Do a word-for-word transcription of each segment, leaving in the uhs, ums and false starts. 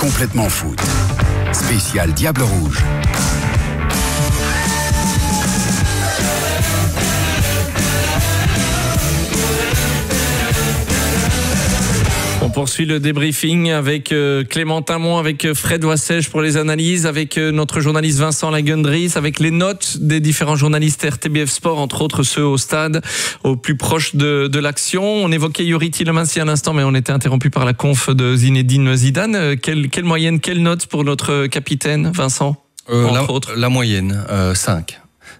Complètement foot. Spécial Diable Rouge. On poursuit le débriefing avec euh, Clément Tamon, avec euh, Fred Wassège pour les analyses, avec euh, notre journaliste Vincent Lagundries, avec les notes des différents journalistes R T B F Sport, entre autres ceux au stade, au plus proche de, de l'action. On évoquait Youri Tielemans il y a un instant, mais on était interrompu par la conf de Zinedine Zidane. Euh, quelle, quelle moyenne, quelle note pour notre capitaine, Vincent, euh, entre la, autres la moyenne, euh, cinq.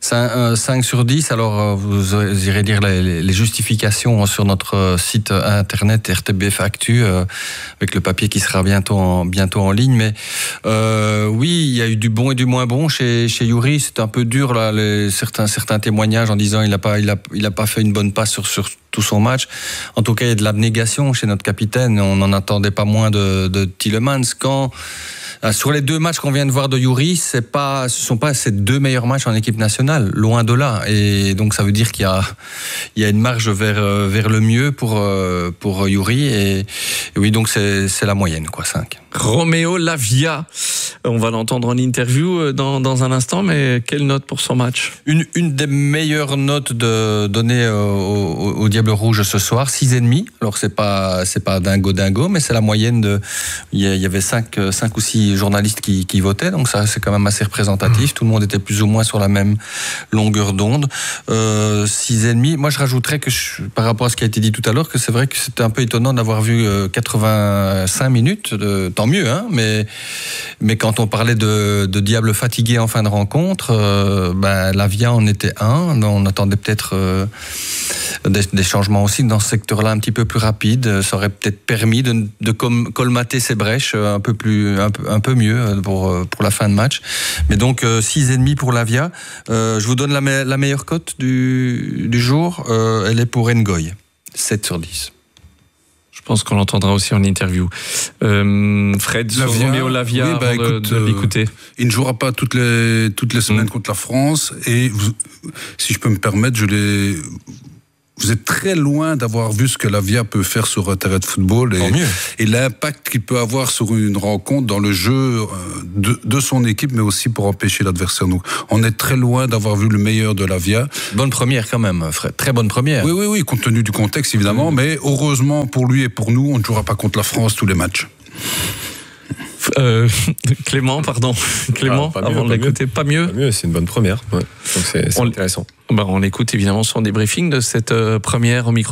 cinq sur dix, alors vous irez lire les, les justifications sur notre site internet R T B F Actu, euh, avec le papier qui sera bientôt en, bientôt en ligne. Mais euh, oui, il y a eu du bon et du moins bon chez, chez Youri. C'est un peu dur là, les, certains, certains témoignages en disant il n'a pas, il a, il a pas fait une bonne passe sur, sur tout son match. En tout cas, il y a de l'abnégation chez notre capitaine. On n'en attendait pas moins de, de Tielemans. Quand sur les deux matchs qu'on vient de voir de Youri, c'est pas, ce sont pas ses deux meilleurs matchs en équipe nationale, loin de là. Et donc ça veut dire qu'il y a, il y a une marge vers vers le mieux pour pour Youri. Et, et oui, donc c'est c'est la moyenne, quoi, cinq. Romeo Lavia, on va l'entendre en interview dans dans un instant, mais quelle note pour son match? Une une des meilleures notes de données au, au, au Diable Rouge ce soir, six et demi. Alors c'est pas c'est pas dingo dingo, mais c'est la moyenne de. Il y avait cinq cinq ou six journalistes qui, qui votaient, donc ça c'est quand même assez représentatif. Tout le monde était plus ou moins sur la même longueur d'onde. Euh, six et demi. Moi je rajouterais que je, par rapport à ce qui a été dit tout à l'heure, que c'est vrai que c'était un peu étonnant d'avoir vu quatre-vingt-cinq minutes. De, tant mieux, hein. Mais mais quand on parlait de, de diable fatigué en fin de rencontre, euh, ben Lavia en était un. On attendait peut-être euh, des, des changements aussi dans ce secteur-là un petit peu plus rapide. Ça aurait peut-être permis de, de com- colmater ces brèches un peu plus un peu, un peu mieux pour pour la fin de match. Mais donc six et demi pour Lavia. Euh, je vous donne la, me- la meilleure cote du du jour. Euh, elle est pour Ngoy, sept sur dix. Je pense qu'on l'entendra aussi en interview. Euh, Fred, sur Romeo Lavia, oui, bah, avant écoute, de, de l'écouter. Euh, il ne jouera pas toutes les, toutes les semaines mmh. contre la France. Et vous, si je peux me permettre, je l'ai... Vous êtes très loin d'avoir vu ce que Lavia peut faire sur un terrain de football et, et l'impact qu'il peut avoir sur une rencontre dans le jeu de, de son équipe, mais aussi pour empêcher l'adversaire. Donc, on est très loin d'avoir vu le meilleur de Lavia. Bonne première quand même, Fred. Très bonne première. Oui, oui, oui, compte tenu du contexte évidemment, mmh. mais heureusement pour lui et pour nous, on ne jouera pas contre la France tous les matchs. Euh, Clément, pardon. Clément, ah, avant mieux, de l'écouter, pas mieux. Pas mieux, c'est une bonne première. Ouais. Donc c'est, c'est on, intéressant. Bah on écoute évidemment son débriefing de cette euh, première au micro